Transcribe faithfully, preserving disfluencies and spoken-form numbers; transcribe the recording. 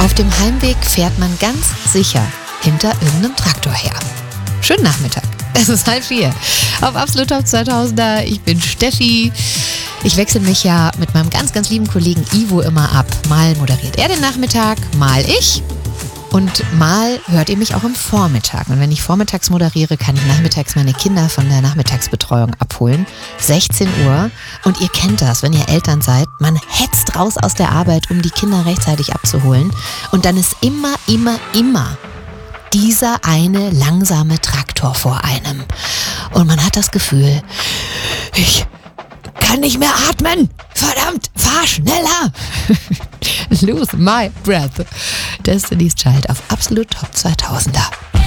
Auf dem Heimweg fährt man ganz sicher hinter irgendeinem Traktor her. Schönen Nachmittag. Es ist halb vier. Auf Absolut Top zweitausender. Ich bin Steffi. Ich wechsle mich ja mit meinem ganz, ganz lieben Kollegen Ivo immer ab. Mal moderiert er den Nachmittag, mal ich. Und mal hört ihr mich auch im Vormittag. Und wenn ich vormittags moderiere, kann ich nachmittags meine Kinder von der Nachmittagsbetreuung abholen. sechzehn Uhr. Und ihr kennt das, wenn ihr Eltern seid. Man hetzt raus aus der Arbeit, um die Kinder rechtzeitig abzuholen. Und dann ist immer, immer, immer dieser eine langsame Traktor vor einem. Und man hat das Gefühl, ich kann nicht mehr atmen. Verdammt, fahr schneller. Lose my breath. Destiny's Child auf Absolut Top zweitausender.